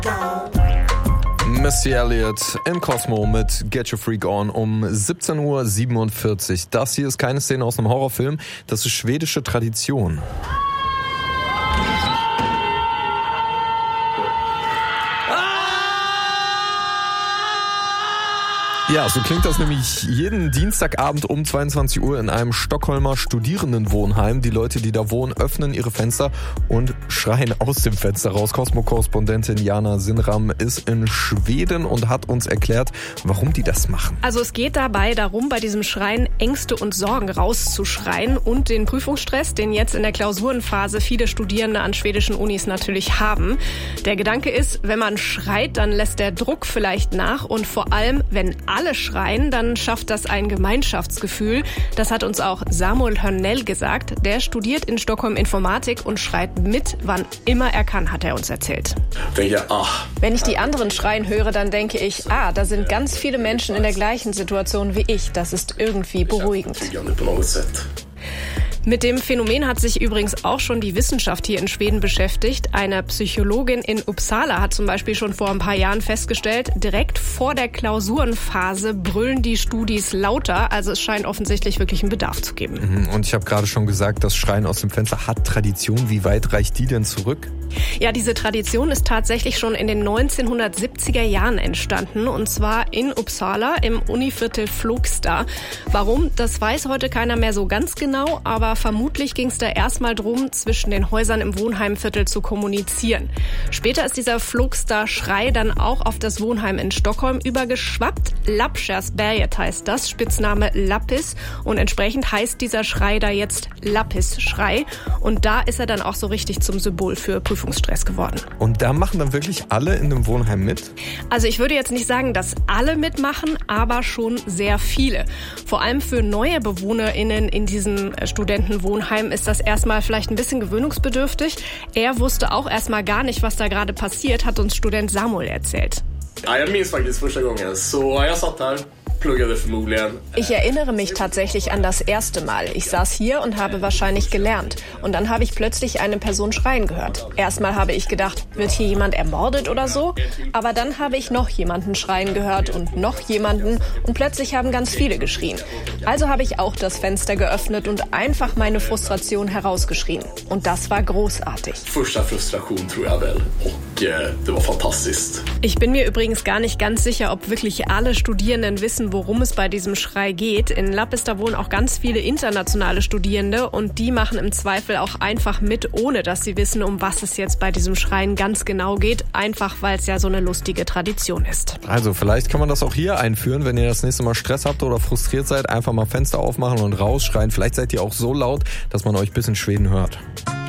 Missy Elliott im Cosmo mit Get Your Freak On um 17:47 Uhr. Das hier ist keine Szene aus einem Horrorfilm, das ist schwedische Tradition. Ja, so klingt das nämlich jeden Dienstagabend um 22 Uhr in einem Stockholmer Studierendenwohnheim. Die Leute, die da wohnen, öffnen ihre Fenster und schreien aus dem Fenster raus. Cosmo-Korrespondentin Jana Sinram ist in Schweden und hat uns erklärt, warum die das machen. Also es geht dabei darum, bei diesem Schreien Ängste und Sorgen rauszuschreien und den Prüfungsstress, den jetzt in der Klausurenphase viele Studierende an schwedischen Unis natürlich haben. Der Gedanke ist, wenn man schreit, dann lässt der Druck vielleicht nach und vor allem, wenn alle schreien, dann schafft das ein Gemeinschaftsgefühl. Das hat uns auch Samuel Hörnell gesagt. Der studiert in Stockholm Informatik und schreit mit, wann immer er kann, hat er uns erzählt. Wenn ich die anderen schreien höre, dann denke ich, da sind ganz viele Menschen in der gleichen Situation wie ich. Das ist irgendwie beruhigend. Mit dem Phänomen hat sich übrigens auch schon die Wissenschaft hier in Schweden beschäftigt. Eine Psychologin in Uppsala hat zum Beispiel schon vor ein paar Jahren festgestellt, direkt vor der Klausurenphase brüllen die Studis lauter. Also es scheint offensichtlich wirklich einen Bedarf zu geben. Und ich habe gerade schon gesagt, das Schreien aus dem Fenster hat Tradition. Wie weit reicht die denn zurück? Ja, diese Tradition ist tatsächlich schon in den 1970er Jahren entstanden. Und zwar in Uppsala im Univiertel Flogsta. Warum? Das weiß heute keiner mehr so ganz genau, aber vermutlich ging es da erstmal drum, zwischen den Häusern im Wohnheimviertel zu kommunizieren. Später ist dieser Flogsta-Schrei dann auch auf das Wohnheim in Stockholm übergeschwappt. Lappkärrsberget heißt das, Spitzname Lappis. Und entsprechend heißt dieser Schrei da jetzt Lappis-Schrei. Und da ist er dann auch so richtig zum Symbol für Prüfungsstress geworden. Und da machen dann wirklich alle in dem Wohnheim mit? Also ich würde jetzt nicht sagen, dass alle mitmachen, aber schon sehr viele. Vor allem für neue BewohnerInnen in diesem Studentenwohnheim ist das erstmal vielleicht ein bisschen gewöhnungsbedürftig. Er wusste auch erstmal gar nicht, was da gerade passiert, hat uns Student Samuel erzählt. Jag minns faktiskt första gången, så jag satt där. Ich erinnere mich tatsächlich an das erste Mal. Ich saß hier und habe wahrscheinlich gelernt. Und dann habe ich plötzlich eine Person schreien gehört. Erstmal habe ich gedacht, wird hier jemand ermordet oder so? Aber dann habe ich noch jemanden schreien gehört und noch jemanden. Und plötzlich haben ganz viele geschrien. Also habe ich auch das Fenster geöffnet und einfach meine Frustration herausgeschrien. Und das war großartig. Första frustration tror jag väl. Och det war fantastiskt. Ich bin mir übrigens gar nicht ganz sicher, ob wirklich alle Studierenden wissen, worum es bei diesem Schrei geht. In Lappis, da wohnen auch ganz viele internationale Studierende und die machen im Zweifel auch einfach mit, ohne dass sie wissen, um was es jetzt bei diesem Schreien ganz genau geht. Einfach, weil es ja so eine lustige Tradition ist. Also vielleicht kann man das auch hier einführen, wenn ihr das nächste Mal Stress habt oder frustriert seid, einfach mal Fenster aufmachen und rausschreien. Vielleicht seid ihr auch so laut, dass man euch bis in Schweden hört.